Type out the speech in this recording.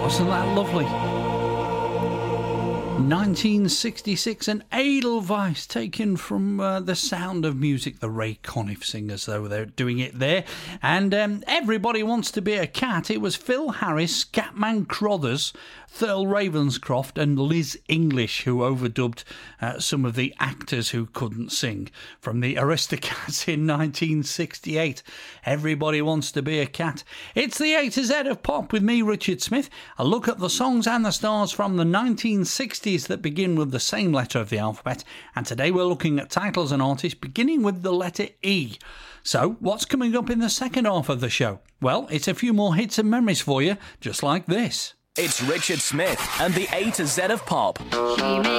Wasn't that lovely? 1966, an Edelweiss taken from The Sound of Music, the Ray Conniff singers, though they're doing it there. And Everybody Wants to Be a Cat, it was Phil Harris, Scatman Crothers, Thurl Ravenscroft and Liz English who overdubbed some of the actors who couldn't sing from the Aristocats in 1968. Everybody Wants to Be a Cat. It's the A to Z of pop with me, Richard Smith. A look at the songs and the stars from the 1960s that begin with the same letter of the alphabet, and today we're looking at titles and artists beginning with the letter E. So, what's coming up in the second half of the show? Well, it's a few more hits and memories for you, just like this. It's Richard Smith and the A to Z of pop.